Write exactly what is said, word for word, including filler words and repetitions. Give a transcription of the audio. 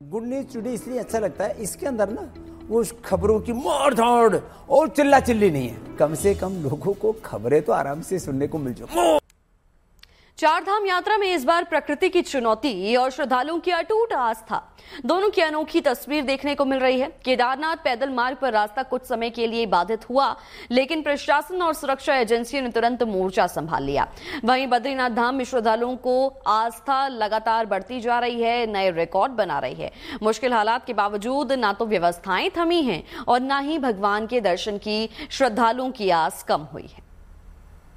Good news today इसलिए अच्छा लगता है, इसके अंदर ना वो खबरों की मार धाड़ और चिल्ला चिल्ली नहीं है। कम से कम लोगों को खबरें तो आराम से सुनने को मिल जाए। चारधाम यात्रा में इस बार प्रकृति की चुनौती और श्रद्धालुओं की अटूट आस्था, दोनों की अनोखी तस्वीर देखने को मिल रही है। केदारनाथ पैदल मार्ग पर रास्ता कुछ समय के लिए बाधित हुआ, लेकिन प्रशासन और सुरक्षा एजेंसियों ने तुरंत मोर्चा संभाल लिया। वहीं बद्रीनाथ धाम में श्रद्धालुओं को आस्था लगातार बढ़ती जा रही है, नए रिकॉर्ड बना रही है। मुश्किल हालात के बावजूद ना तो व्यवस्थाएं थमी हैं और ना ही भगवान के दर्शन की श्रद्धालुओं की आस कम हुई है।